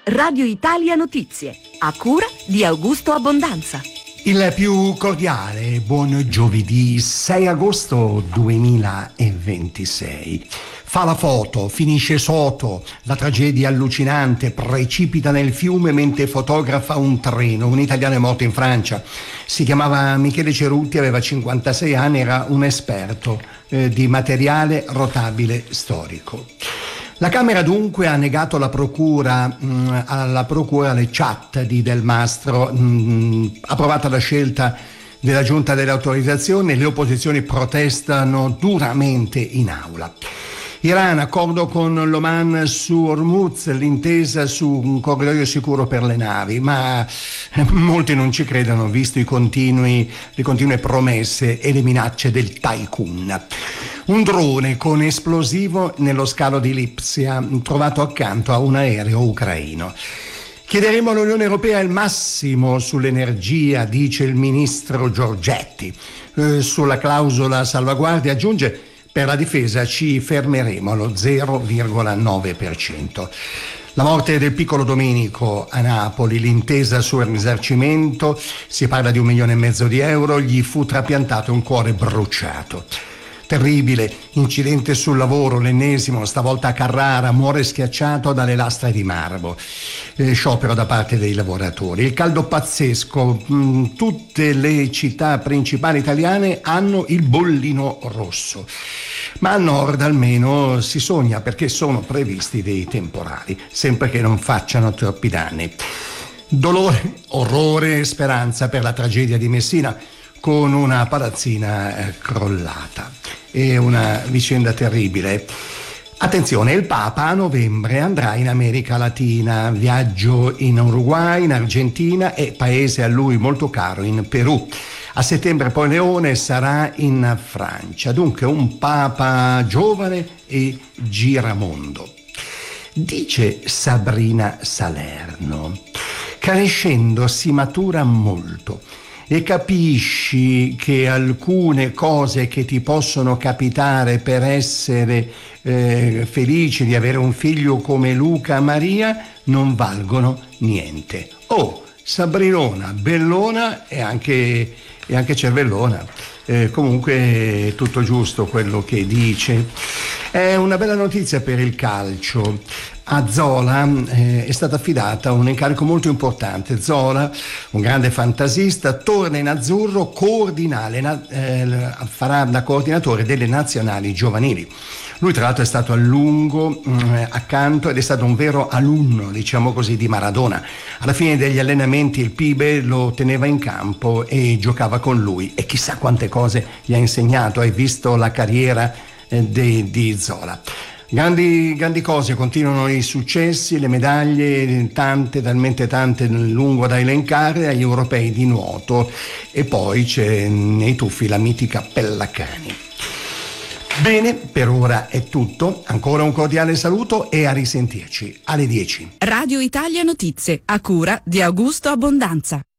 Radio Italia Notizie, a cura di Augusto Abbondanza. Il più cordiale buon giovedì 6 agosto 2026. Fa la foto, finisce sotto, la tragedia allucinante, precipita nel fiume mentre fotografa un treno. Un italiano è morto in Francia, si chiamava Michele Cerutti, aveva 56 anni, era un esperto di materiale rotabile storico. La Camera dunque ha negato alla procura le chat di Del Mastro, approvata la scelta della Giunta delle Autorizzazioni, le opposizioni protestano duramente in aula. Iran, accordo con l'Oman su Hormuz, l'intesa su un corridoio sicuro per le navi, ma molti non ci credono visto le continue promesse e le minacce del tycoon. Un drone con esplosivo nello scalo di Lipsia, trovato accanto a un aereo ucraino. Chiederemo all'Unione Europea il massimo sull'energia, dice il ministro Giorgetti. Sulla clausola salvaguardia aggiunge: per la difesa ci fermeremo allo 0,9%. La morte del piccolo Domenico a Napoli, l'intesa sul risarcimento, si parla di 1,5 milioni di euro, gli fu trapiantato un cuore bruciato. Terribile incidente sul lavoro, l'ennesimo, stavolta a Carrara, muore schiacciato dalle lastre di marmo. Sciopero da parte dei lavoratori. Il caldo pazzesco, tutte le città principali italiane hanno il bollino rosso. Ma a nord almeno si sogna perché sono previsti dei temporali, sempre che non facciano troppi danni. Dolore, orrore e speranza per la tragedia di Messina, con una palazzina crollata. È una vicenda terribile. Attenzione, il Papa a novembre andrà in America Latina, viaggio in Uruguay, in Argentina e paese a lui molto caro, in Perù. A settembre poi Leone sarà in Francia. Dunque un Papa giovane e giramondo. Dice Sabrina Salerno: crescendo si matura molto e capisci che alcune cose che ti possono capitare per essere felice di avere un figlio come Luca Maria non valgono niente. Oh, Sabrinona, bellona e anche cervellona. Comunque tutto giusto quello che dice. È una bella notizia per il calcio. A Zola è stato affidato un incarico molto importante. Zola, un grande fantasista, torna in azzurro, farà da coordinatore delle nazionali giovanili. Lui tra l'altro è stato a lungo accanto ed è stato un vero alunno, diciamo così, di Maradona. Alla fine degli allenamenti il Pibe lo teneva in campo e giocava con lui e chissà quante cose gli ha insegnato. Hai visto la carriera di Zola. Grandi cose, continuano i successi, le medaglie, talmente tante lungo da elencare, agli europei di nuoto e poi c'è nei tuffi la mitica Pellacani. Bene, per ora è tutto, ancora un cordiale saluto e a risentirci alle 10. Radio Italia Notizie, a cura di Augusto Abbondanza.